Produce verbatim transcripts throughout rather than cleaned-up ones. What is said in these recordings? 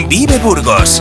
Vive Burgos.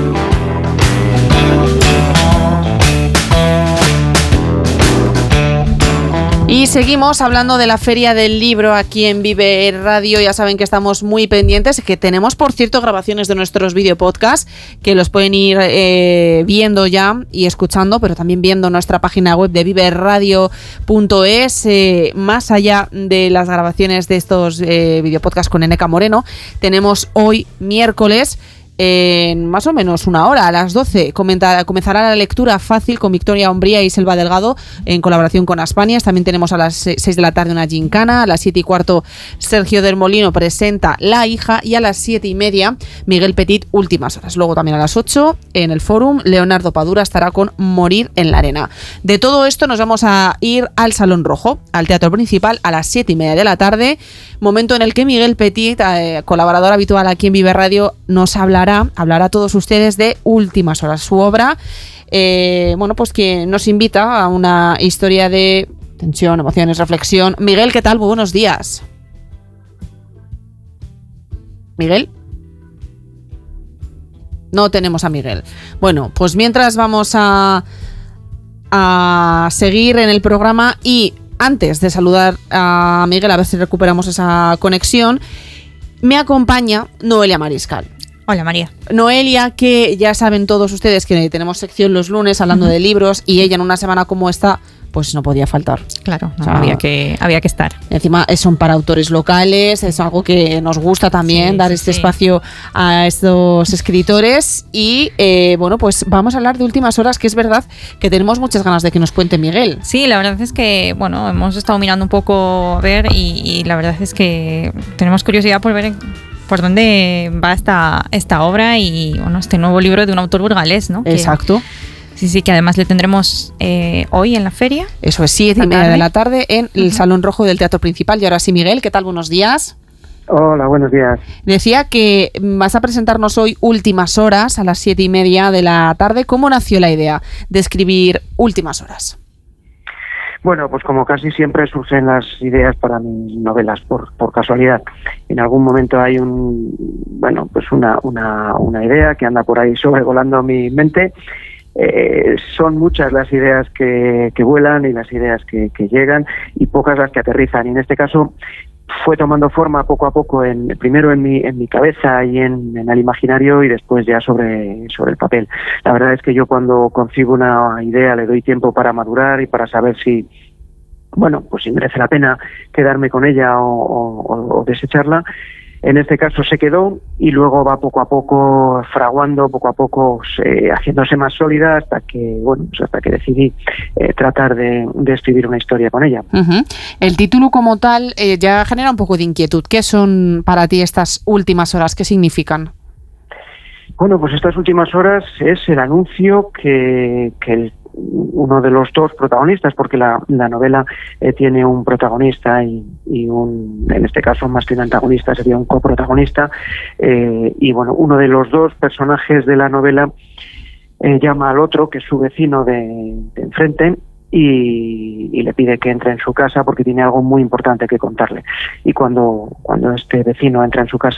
Y seguimos hablando de la Feria del Libro aquí en Vive Radio. Ya saben que estamos muy pendientes, que tenemos, por cierto, grabaciones de nuestros videopodcasts que los pueden ir eh, viendo ya y escuchando, pero también viendo nuestra página web de vive radio punto es. Eh, más allá de las grabaciones de estos eh, videopodcasts con Eneca Moreno, tenemos hoy miércoles, en más o menos una hora, a las doce, comenzará la lectura fácil con Victoria Umbría y Selva Delgado en colaboración con Aspanias. También tenemos a las seis de la tarde una gincana, a las siete y cuarto Sergio del Molino presenta La hija y a las siete y media Miguel Petit, Últimas horas. Luego también a las ocho en el Fórum Leonardo Padura estará con Morir en la arena. De todo esto nos vamos a ir al Salón Rojo, al Teatro Principal, a las siete y media de la tarde, momento en el que Miguel Petit, eh, colaborador habitual aquí en Vive Radio, nos hablará hablará a todos ustedes de Últimas horas, su obra, eh, bueno, pues que nos invita a una historia de tensión, emociones, reflexión. Miguel, ¿qué tal? Muy buenos días. ¿Miguel? No tenemos a Miguel. Bueno, pues mientras vamos a, a seguir en el programa, y antes de saludar a Miguel, a ver si recuperamos esa conexión, me acompaña Noelia Mariscal. Hola, María. Noelia, que ya saben todos ustedes que tenemos sección los lunes hablando uh-huh. de libros, y ella en una semana como esta pues no podía faltar. Claro, no, o sea, había que había que estar. Encima son para autores locales, es algo que nos gusta también, sí, dar sí, este sí. espacio a estos escritores. Y eh, bueno, pues vamos a hablar de Últimas horas, que es verdad que tenemos muchas ganas de que nos cuente Miguel. Sí, la verdad es que, bueno, hemos estado mirando un poco a ver y, y la verdad es que tenemos curiosidad por ver por dónde va esta, esta obra y, bueno, este nuevo libro de un autor burgalés, ¿no? Exacto. Que, sí, sí, que además le tendremos eh, hoy en la feria. Eso es, siete y media de la tarde en el uh-huh. Salón Rojo del Teatro Principal. Y ahora sí, Miguel, ¿qué tal? Buenos días. Hola, buenos días. Decía que vas a presentarnos hoy Últimas horas a las siete y media de la tarde. ¿Cómo nació la idea de escribir Últimas horas? Bueno, pues como casi siempre surgen las ideas para mis novelas por, por casualidad. En algún momento hay un, bueno, pues una, una, una idea que anda por ahí sobrevolando mi mente. Eh, son muchas las ideas que, que vuelan y las ideas que, que llegan, y pocas las que aterrizan. Y en este caso fue tomando forma poco a poco, en, primero en mi, en mi cabeza y en, en el imaginario, y después ya sobre, sobre el papel. La verdad es que yo cuando concibo una idea le doy tiempo para madurar y para saber si, bueno, pues si merece la pena quedarme con ella o, o, o desecharla. En este caso se quedó, y luego va poco a poco fraguando, poco a poco eh, haciéndose más sólida, hasta que, bueno, pues hasta que decidí eh, tratar de, de escribir una historia con ella. Uh-huh. El título como tal eh, ya genera un poco de inquietud. ¿Qué son para ti estas últimas horas? ¿Qué significan? Bueno, pues estas últimas horas es el anuncio que, que el uno de los dos protagonistas, porque la, la novela eh, tiene un protagonista y, y un, en este caso más que un antagonista sería un coprotagonista, eh, y bueno, uno de los dos personajes de la novela eh, llama al otro, que es su vecino de, de enfrente, y, y le pide que entre en su casa porque tiene algo muy importante que contarle. Y cuando, cuando este vecino entra en su casa